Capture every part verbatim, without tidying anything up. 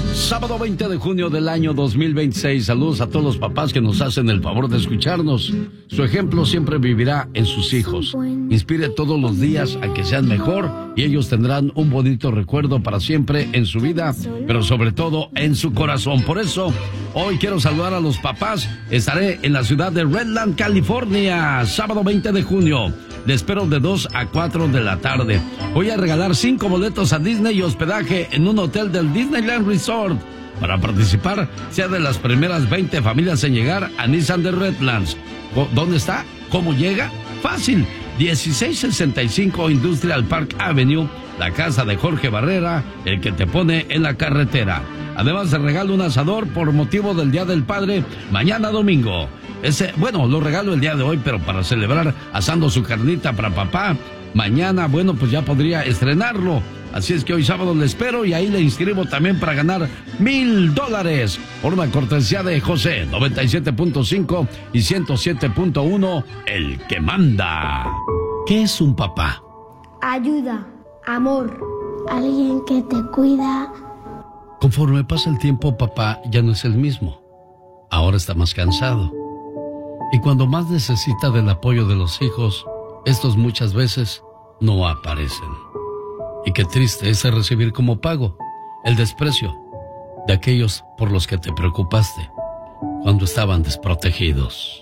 Sábado veinte de junio del año dos mil veintiséis. Saludos a todos los papás que nos hacen el favor de escucharnos. Su ejemplo siempre vivirá en sus hijos. Inspire todos los días a que sean mejor y ellos tendrán un bonito recuerdo para siempre en su vida, pero sobre todo en su corazón. Por eso, hoy quiero saludar a los papás. Estaré en la ciudad de Redland, California, sábado veinte de junio. Le espero de dos a cuatro de la tarde. Voy a regalar cinco boletos a Disney y hospedaje en un hotel del Disneyland Resort. Para participar, sea de las primeras veinte familias en llegar a Nissan de Redlands. ¿Dónde está? ¿Cómo llega? Fácil. dieciséis sesenta y cinco Industrial Park Avenue, la casa de Jorge Barrera, el que te pone en la carretera. Además, te regalo un asador por motivo del Día del Padre, mañana domingo. Ese, bueno, lo regalo el día de hoy, pero para celebrar asando su carnita para papá, mañana, bueno, pues ya podría estrenarlo. Así es que hoy sábado le espero y ahí le inscribo también para ganar mil dólares por una cortesía de José, noventa y siete punto cinco y ciento siete punto uno, el que manda. ¿Qué es un papá? Ayuda, amor, alguien que te cuida. Conforme pasa el tiempo, papá ya no es el mismo. Ahora está más cansado. Y cuando más necesita del apoyo de los hijos, estos muchas veces no aparecen. Y qué triste es recibir como pago el desprecio de aquellos por los que te preocupaste cuando estaban desprotegidos.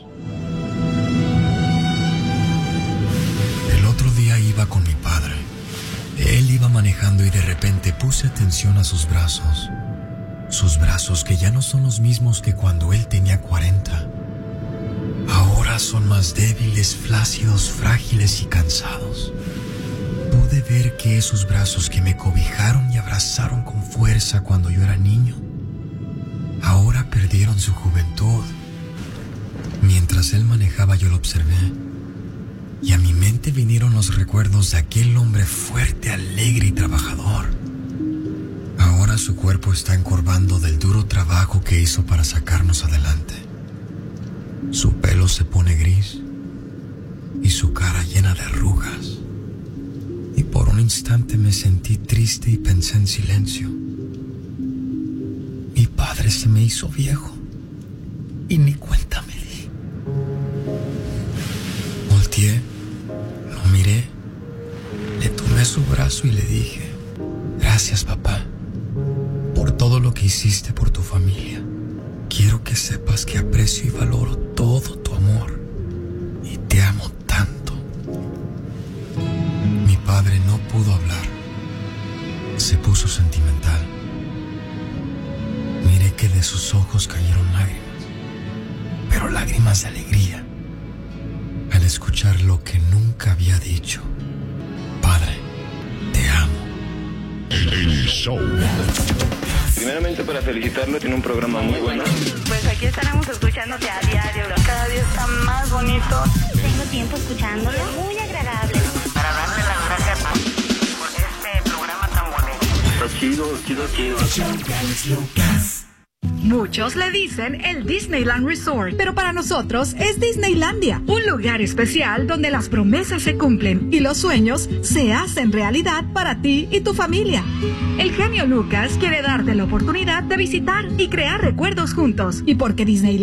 El otro día iba con mi padre. Él iba manejando y de repente puse atención a sus brazos. Sus brazos que ya no son los mismos que cuando él tenía cuarenta. Ahora son más débiles, flácidos, frágiles y cansados. Pude ver que esos brazos que me cobijaron y abrazaron con fuerza cuando yo era niño, ahora perdieron su juventud. Mientras él manejaba yo lo observé, y a mi mente vinieron los recuerdos de aquel hombre fuerte, alegre y trabajador. Ahora su cuerpo está encorvando del duro trabajo que hizo para sacarnos adelante. Su pelo se pone gris y su cara llena de arrugas. Y por un instante me sentí triste y pensé en silencio. Mi padre se me hizo viejo y ni cuenta me di. Volteé, lo miré, le tomé su brazo y le dije: gracias, papá, por todo lo que hiciste por tu familia. Quiero que sepas que aprecio y valoro todo tu amor y te amo tanto. Mi padre no pudo hablar. Se puso sentimental. Miré que de sus ojos cayeron lágrimas, pero lágrimas de alegría, al escuchar lo que nunca había dicho. Padre, te amo. El show. Primeramente, para felicitarlo, tiene un programa muy bueno. Pues aquí estaremos escuchándote a diario. Cada día está más bonito. Tengo tiempo escuchándolo. Muy agradable. Para darle las gracias por, por este programa tan bonito. Está chido, chido, chido. Muchos le dicen el Disneyland Resort, pero para nosotros es Disneylandia, un lugar especial donde las promesas se cumplen y los sueños se hacen realidad para ti y tu familia. El genio Lucas quiere darte la oportunidad de visitar y crear recuerdos juntos, y porque Disneyland